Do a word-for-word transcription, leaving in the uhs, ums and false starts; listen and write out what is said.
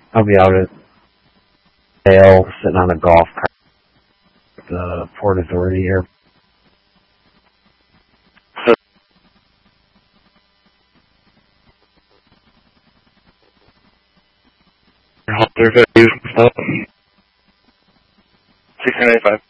I'll be out at Dale, sitting on a golf cart at the Port Authority here. There's a use stuff. sixteen ninety-five.